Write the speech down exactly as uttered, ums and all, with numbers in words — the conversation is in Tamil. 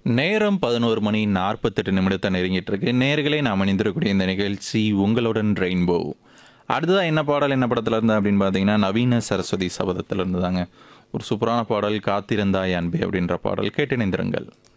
நேரம் பதினொரு மணி நாற்பத்தி எட்டு நிமிடத்தை நெருங்கிட்டு இருக்கு. நேர்களே நாம் இணைந்திருக்கக்கூடிய இந்த நிகழ்ச்சி உங்களுடன் ரெயின்போ. அடுத்ததாக என்ன பாடல் என்ன படத்துல இருந்து அப்படின்னு பார்த்தீங்கன்னா நவீன சரஸ்வதி சபதத்துல இருந்து தாங்க. ஒரு சூப்பரான பாடல் காத்திருந்தாய் அன்பே அப்படின்ற பாடல் கேட்டு இணைந்திருங்கள்.